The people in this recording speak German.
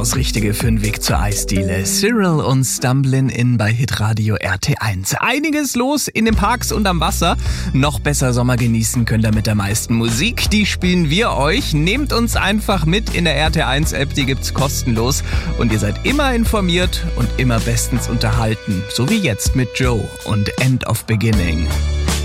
Das Richtige für den Weg zur Eisdiele. Cyril und Stumblin' In bei Hitradio RT1. Einiges los in den Parks und am Wasser. Noch besser Sommer genießen könnt ihr mit der meisten Musik. Die spielen wir euch. Nehmt uns einfach mit in der RT1-App. Die gibt's kostenlos. Und ihr seid immer informiert und immer bestens unterhalten. So wie jetzt mit Joe und End of Beginning.